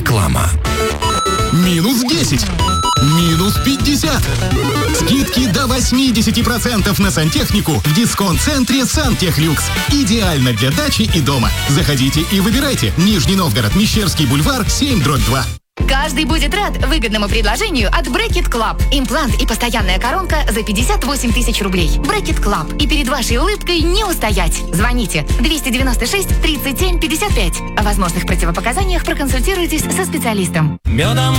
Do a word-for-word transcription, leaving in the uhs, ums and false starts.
Реклама. Минус десять. Минус пятьдесят. Скидки до восемьдесят процентов на сантехнику в дисконт-центре «Сантехлюкс». Идеально для дачи и дома. Заходите и выбирайте. Нижний Новгород, Мещерский бульвар, семь дробь два. Каждый будет рад выгодному предложению от Bracket Club. Имплант и постоянная коронка за пятьдесят восемь тысяч рублей. Bracket Club. И перед вашей улыбкой не устоять. Звоните двести девяносто шесть тридцать семь пятьдесят пять. О возможных противопоказаниях проконсультируйтесь со специалистом. Медом